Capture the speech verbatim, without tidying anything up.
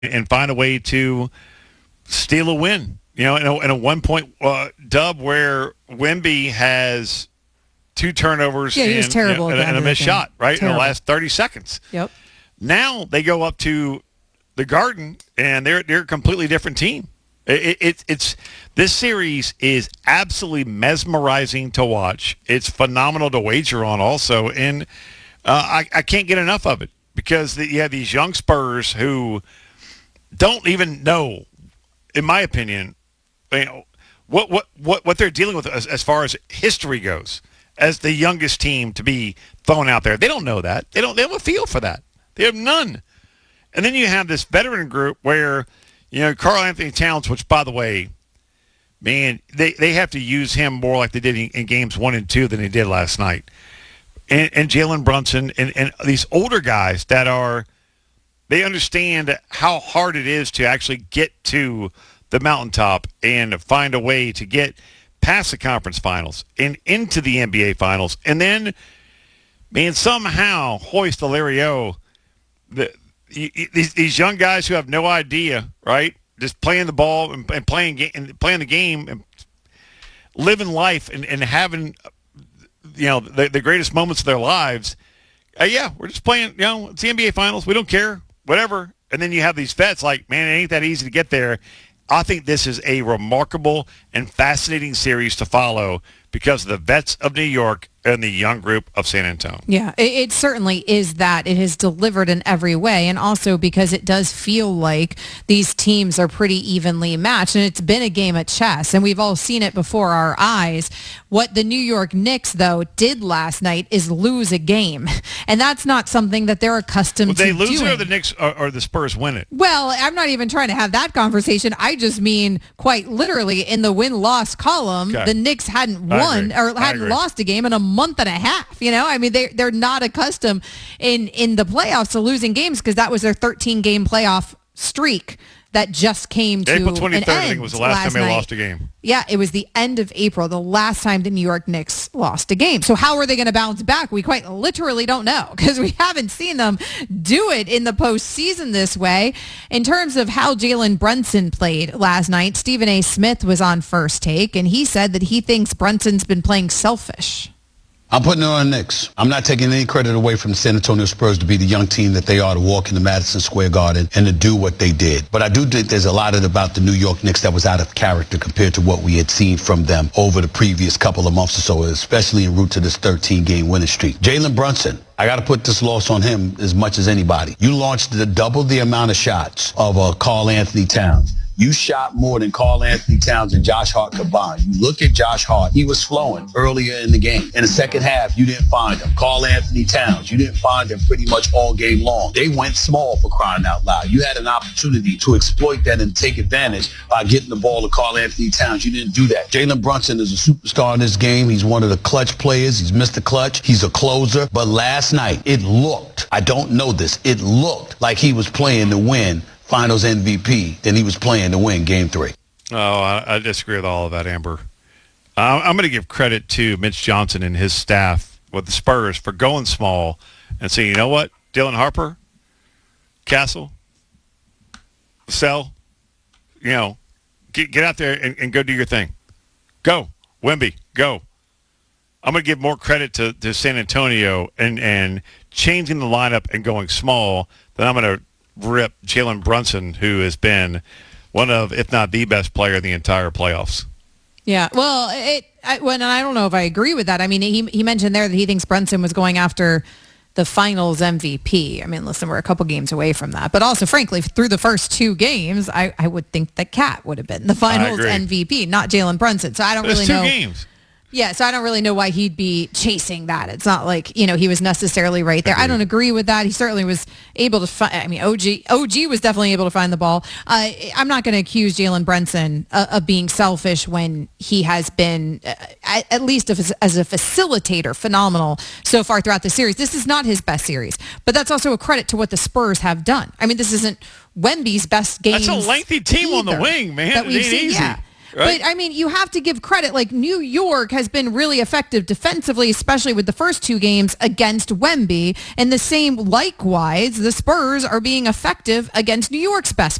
and find a way to steal a win. You know, in a, in a one-point uh, dub where Wemby has two turnovers yeah, he was and, terrible you know, and, and a missed shot, right, terrible. in the last thirty seconds. Yep. Now they go up to the Garden, and they're they're a completely different team. It, it, it's this series is absolutely mesmerizing to watch. It's phenomenal to wager on, also, and uh, I, I can't get enough of it because the, you have these young Spurs who don't even know, in my opinion, you know, what what what, what they're dealing with as, as far as history goes. As the youngest team to be thrown out there, they don't know that. They don't. They have a feel for that. They have none. And then you have this veteran group where, you know, Karl Anthony Towns, which, by the way, man, they, they have to use him more like they did in, in games one and two than they did last night. And, and Jalen Brunson and, and these older guys that are, they understand how hard it is to actually get to the mountaintop and find a way to get past the conference finals and into the N B A finals. And then, man, somehow hoist the Larry O, the, These, these young guys who have no idea, right? Just playing the ball and, and playing and playing the game and living life and, and having, you know, the, the greatest moments of their lives. Uh, yeah, we're just playing. You know, it's the N B A Finals. We don't care, whatever. And then you have these vets like, man, it ain't that easy to get there. I think this is a remarkable and fascinating series to follow because of the vets of New York and the young group of San Antonio. Yeah, it, it certainly is that. It has delivered in every way, and also because it does feel like these teams are pretty evenly matched, and it's been a game of chess, and we've all seen it before our eyes. What the New York Knicks, though, did last night is lose a game, and that's not something that they're accustomed well, to doing. They lose doing. it or the Knicks or, or the Spurs win it? Well, I'm not even trying to have that conversation. I just mean quite literally in the win-loss column, okay. the Knicks hadn't won or hadn't lost a game in a month and a half. You know, I mean, they they're not accustomed in in the playoffs to losing games because that was their thirteen game playoff streak that just came to April twenty-third, an end I think, was the last, last time they night. lost a game. Yeah, it was the end of April, the last time the New York Knicks lost a game. So how are they going to bounce back? We quite literally don't know because we haven't seen them do it in the postseason this way. In terms of how Jalen Brunson played last night, Stephen A. Smith was on First Take, and he said that he thinks Brunson's been playing selfish. I'm putting it on the Knicks. I'm not taking any credit away from the San Antonio Spurs to be the young team that they are, to walk into Madison Square Garden and to do what they did. But I do think there's a lot of about the New York Knicks that was out of character compared to what we had seen from them over the previous couple of months or so, especially en route to this thirteen game winning streak. Jalen Brunson, I got to put this loss on him as much as anybody. You launched the double the amount of shots of uh, Karl Anthony Towns. You shot more than Karl Anthony Towns and Josh Hart combined. You look at Josh Hart. He was flowing earlier in the game. In the second half, you didn't find him. Karl Anthony Towns, you didn't find him pretty much all game long. They went small, for crying out loud. You had an opportunity to exploit that and take advantage by getting the ball to Karl Anthony Towns. You didn't do that. Jalen Brunson is a superstar in this game. He's one of the clutch players. He's Mister Clutch. He's a closer. But last night, it looked, I don't know this, it looked like he was playing to win Finals M V P than he was playing to win Game Three. Oh, I, I disagree with all of that, Amber. Uh, I'm going to give credit to Mitch Johnson and his staff with the Spurs for going small and saying, you know what, Dylan Harper, Castle, Sell, you know, get, get out there and, and go do your thing. Go, Wemby, go. I'm going to give more credit to, to San Antonio and, and changing the lineup and going small than I'm going to rip Jalen Brunson, who has been one of, if not the best player in the entire playoffs. Yeah, well, it. I, when I don't know if I agree with that. I mean, he he mentioned there that he thinks Brunson was going after the Finals M V P. I mean, listen, we're a couple games away from that, but also, frankly, through the first two games, I, I would think that Cat would have been the Finals M V P, not Jalen Brunson. So I don't There's really two know. games. Yeah, so I don't really know why he'd be chasing that. It's not like, you know, he was necessarily right there. I don't agree with that. He certainly was able to find, I mean, O G O G was definitely able to find the ball. Uh, I'm not going to accuse Jalen Brunson uh, of being selfish when he has been, uh, at, at least as, as a facilitator, phenomenal so far throughout the series. This is not his best series, but that's also a credit to what the Spurs have done. I mean, this isn't Wemby's best game. That's a lengthy team on the wing, man. That we've it ain't seen. easy. Yeah. Right? But I mean, you have to give credit. Like New York has been really effective defensively, especially with the first two games against Wemby. And the same, likewise, the Spurs are being effective against New York's best